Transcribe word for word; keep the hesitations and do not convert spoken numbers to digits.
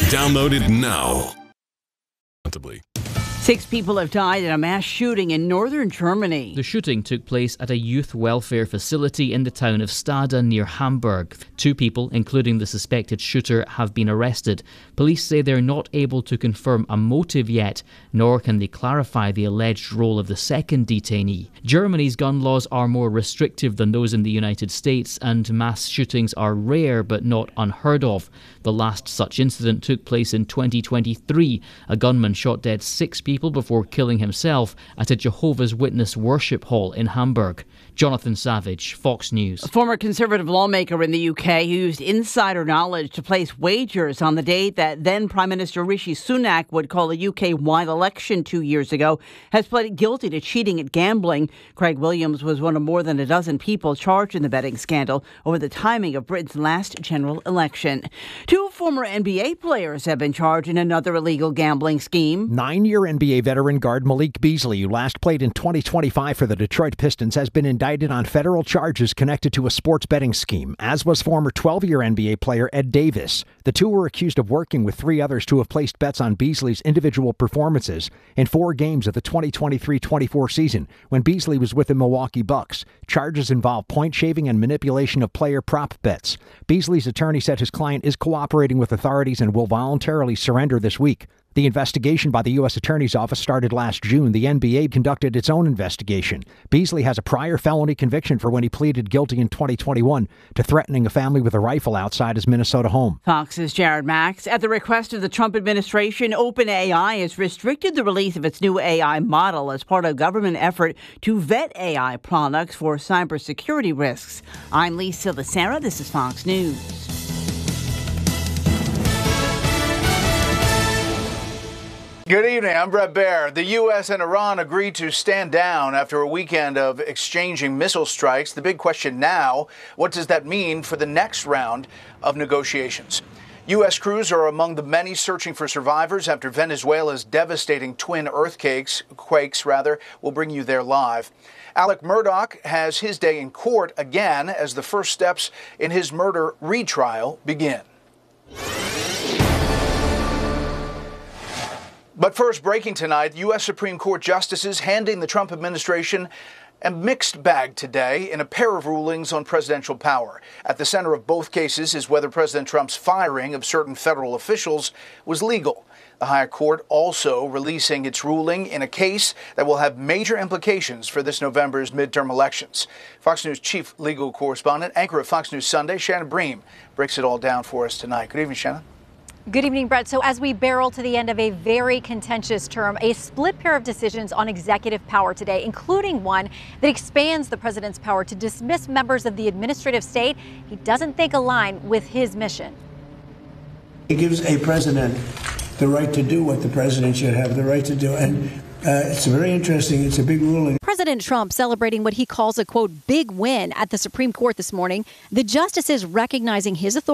Download it now. Six people have died in a mass shooting in northern Germany. The shooting took place at a youth welfare facility in the town of Stade near Hamburg. Two people, including the suspected shooter, have been arrested. Police say they're not able to confirm a motive yet, nor can they clarify the alleged role of the second detainee. Germany's gun laws are more restrictive than those in the United States, and mass shootings are rare but not unheard of. The last such incident took place in twenty twenty-three. A gunman shot dead six people before killing himself at a Jehovah's Witness worship hall in Hamburg. Jonathan Savage, Fox News. A former Conservative lawmaker in the U K who used insider knowledge to place wagers on the date that then Prime Minister Rishi Sunak would call a U K-wide election two years ago has pleaded guilty to cheating at gambling. Craig Williams was one of more than a dozen people charged in the betting scandal over the timing of Britain's last general election. Two former N B A players have been charged in another illegal gambling scheme. Nine-year N B A veteran guard Malik Beasley, who last played in twenty twenty-five for the Detroit Pistons, has been indicted on federal charges connected to a sports betting scheme, as was former twelve-year N B A player Ed Davis. The two were accused of working with three others to have placed bets on Beasley's individual performances in four games of the twenty twenty-three twenty-four season when Beasley was with the Milwaukee Bucks. Charges involve point shaving and manipulation of player prop bets. Beasley's attorney said his client is cooperating with authorities and will voluntarily surrender this week. The investigation by the U S Attorney's Office started last June. The N B A conducted its own investigation. Beasley has a prior felony conviction for when he pleaded guilty in twenty twenty-one to threatening a family with a rifle outside his Minnesota home. Fox's Jared Max. At the request of the Trump administration, OpenAI has restricted the release of its new A I model as part of a government effort to vet A I products for cybersecurity risks. I'm Lisa Lacera. This is Fox News. Good evening. I'm Brett Baer. The U S and Iran agreed to stand down after a weekend of exchanging missile strikes. The big question now, what does that mean for the next round of negotiations? U S crews are among the many searching for survivors after Venezuela's devastating twin earthquakes, quakes rather. We'll bring you there live. Alec Murdaugh has his day in court again as the first steps in his murder retrial begin. But first, breaking tonight, U S Supreme Court justices handing the Trump administration a mixed bag today in a pair of rulings on presidential power. At the center of both cases is whether President Trump's firing of certain federal officials was legal. The higher court also releasing its ruling in a case that will have major implications for this November's midterm elections. Fox News chief legal correspondent, anchor of Fox News Sunday, Shannon Bream, breaks it all down for us tonight. Good evening, Shannon. Good evening, Brett. So as we barrel to the end of a very contentious term, a split pair of decisions on executive power today, including one that expands the president's power to dismiss members of the administrative state he doesn't think align with his mission. It gives a president the right to do what the president should have the right to do. And uh, it's very interesting. It's a big ruling. President Trump celebrating what he calls a, quote, big win at the Supreme Court this morning. The justices recognizing his authority